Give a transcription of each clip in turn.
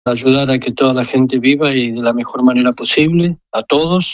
ayudar a que toda la gente viva y de la mejor manera posible, a todos.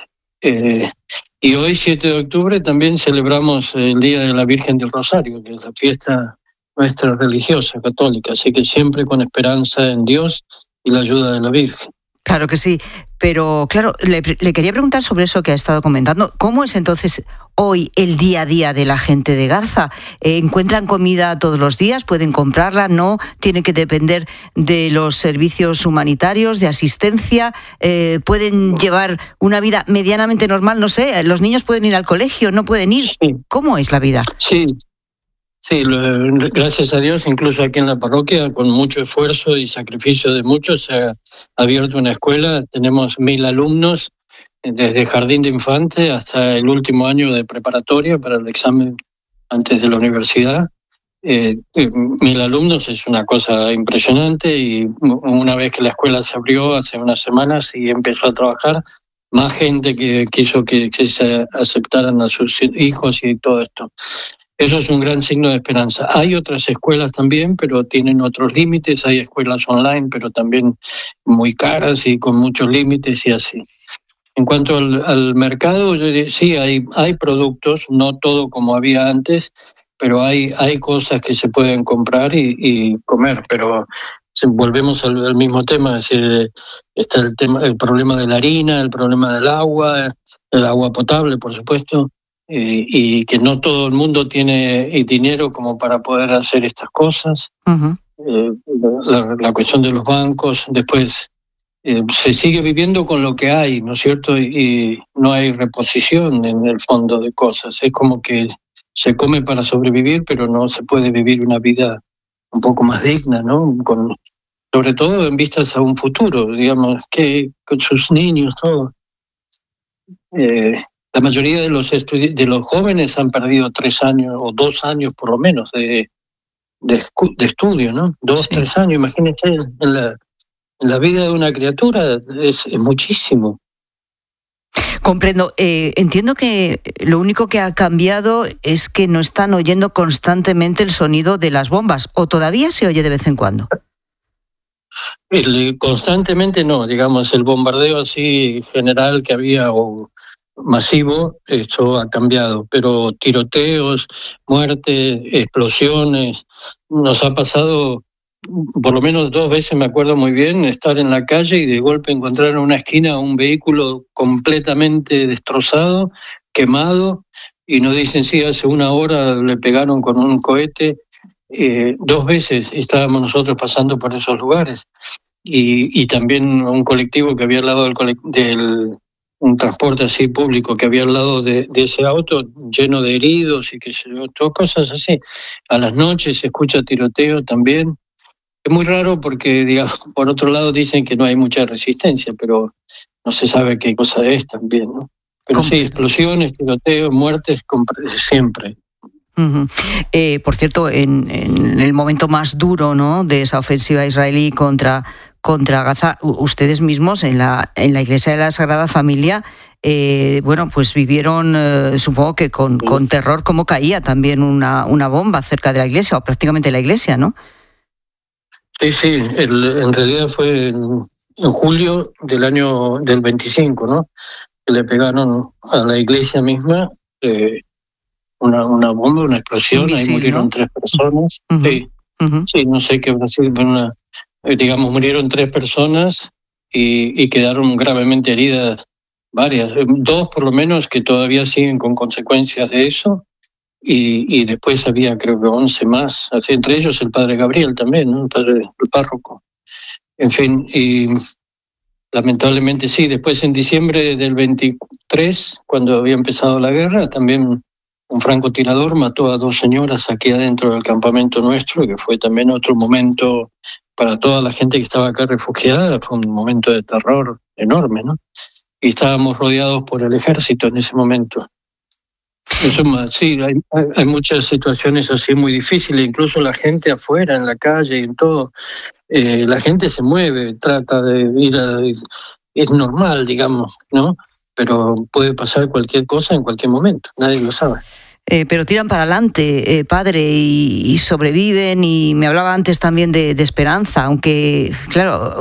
Y hoy, 7 de octubre, también celebramos el Día de la Virgen del Rosario, que es la fiesta nuestra religiosa, católica, así que siempre con esperanza en Dios y la ayuda de la Virgen. Claro que sí, pero claro, le quería preguntar sobre eso que ha estado comentando. ¿Cómo es entonces hoy el día a día de la gente de Gaza? ¿Encuentran comida todos los días? ¿Pueden comprarla? ¿No? ¿Tienen que depender de los servicios humanitarios, de asistencia? ¿Pueden llevar una vida medianamente normal? No sé, los niños pueden ir al colegio, no pueden ir. Sí. ¿Cómo es la vida? Sí, gracias a Dios, incluso aquí en la parroquia, con mucho esfuerzo y sacrificio de muchos, se ha abierto una escuela. Tenemos 1.000 alumnos, desde jardín de infante hasta el último año de preparatoria para el examen antes de la universidad. 1.000 alumnos es una cosa impresionante, y una vez que la escuela se abrió hace unas semanas y empezó a trabajar, más gente que quiso que se aceptaran a sus hijos y todo esto. Eso es un gran signo de esperanza. Hay otras escuelas también, pero tienen otros límites. Hay escuelas online, pero también muy caras y con muchos límites y así. En cuanto al mercado, yo diría, sí, hay productos, no todo como había antes, pero hay cosas que se pueden comprar y comer. Pero volvemos al mismo tema, es decir, está el problema de la harina, el problema del agua, el agua potable, por supuesto. Y que no todo el mundo tiene dinero como para poder hacer estas cosas. Uh-huh. La cuestión de los bancos, después se sigue viviendo con lo que hay, ¿no es cierto? Y no hay reposición en el fondo de cosas. Es como que se come para sobrevivir, pero no se puede vivir una vida un poco más digna, ¿no? Sobre todo en vistas a un futuro, digamos, que con sus niños, todo. La mayoría de los jóvenes han perdido 3 años o 2 años por lo menos de estudio, ¿no? 2, 3 años, imagínense, en la vida de una criatura es muchísimo. Comprendo. Entiendo que lo único que ha cambiado es que no están oyendo constantemente el sonido de las bombas, ¿o todavía se oye de vez en cuando? Constantemente no, digamos, el bombardeo así general que había o masivo, eso ha cambiado, pero tiroteos, muertes, explosiones, nos ha pasado por lo menos 2 veces, me acuerdo muy bien, estar en la calle y de golpe encontrar en una esquina un vehículo completamente destrozado, quemado, y nos dicen, sí, hace 1 hora le pegaron con un cohete. 2 veces estábamos nosotros pasando por esos lugares, y también un colectivo que había al lado un transporte así público que había al lado de ese auto lleno de heridos y todas cosas así. A las noches se escucha tiroteo también. Es muy raro porque, digamos, por otro lado dicen que no hay mucha resistencia, pero no se sabe qué cosa es también, ¿no? Pero sí, explosiones, tiroteos, muertes, siempre. Uh-huh. Por cierto, en el momento más duro, ¿no?, de esa ofensiva israelí contra Gaza, ustedes mismos en la Iglesia de la Sagrada Familia, pues vivieron, supongo que con terror, cómo caía también una bomba cerca de la iglesia, o prácticamente la iglesia, ¿no? Sí, en realidad fue en julio del 25, ¿no?, que le pegaron a la iglesia misma una bomba, una explosión, misil, ahí murieron, ¿no?, 3 personas. Uh-huh. Sí. Uh-huh. Sí, no sé qué Brasil, pero murieron 3 personas y quedaron gravemente heridas varias, 2 por lo menos que todavía siguen con consecuencias de eso, y después había creo que 11 más, así, entre ellos el padre Gabriel también, ¿no?, el párroco. En fin, y lamentablemente sí, después en diciembre del 23, cuando había empezado la guerra, también un francotirador mató a 2 señoras aquí adentro del campamento nuestro, que fue también otro momento para toda la gente que estaba acá refugiada, fue un momento de terror enorme, ¿no? Y estábamos rodeados por el ejército en ese momento. Eso más, sí, hay muchas situaciones así muy difíciles, incluso la gente afuera, en la calle y en todo. La gente se mueve, trata de ir es normal, digamos, ¿no? Pero puede pasar cualquier cosa en cualquier momento, nadie lo sabe. Pero tiran para adelante, padre, y sobreviven, y me hablaba antes también de esperanza, aunque, claro,